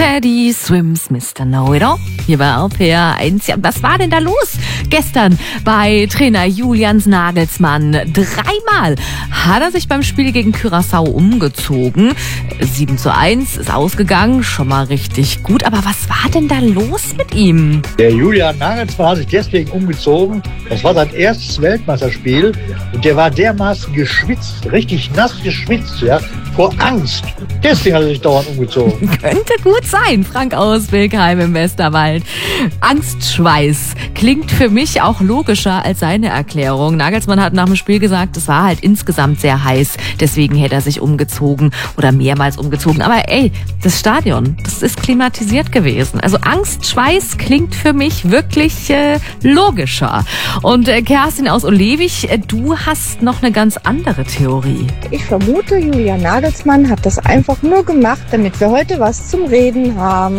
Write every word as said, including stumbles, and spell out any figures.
Teddy Swims, Mister Know-It-All. Hier bei R P R eins. Ja, was war denn da los gestern bei Trainer Julian Nagelsmann? Dreimal hat er sich beim Spiel gegen Curaçao umgezogen. sieben zu eins ist ausgegangen, schon mal richtig gut. Aber was war denn da los mit ihm? Der Julian Nagelsmann hat sich deswegen umgezogen. Das war sein erstes Weltmeisterspiel. Und der war dermaßen geschwitzt, richtig nass geschwitzt, ja, vor Angst. Deswegen hat er sich dauernd umgezogen. Könnte gut sein. Frank aus Bilkheim im Westerwald. Angstschweiß klingt für mich auch logischer als seine Erklärung. Nagelsmann hat nach dem Spiel gesagt, es war halt insgesamt sehr heiß. Deswegen hätte er sich umgezogen oder mehrmals umgezogen. Aber ey, das Stadion, das ist klimatisiert gewesen. Also Angstschweiß klingt für mich wirklich äh, logischer. Und äh, Kerstin aus Olewig, äh, du hast noch eine ganz andere Theorie. Ich vermute, Julian Nagelsmann hat das einfach nur gemacht, damit wir heute was zum Reden haben.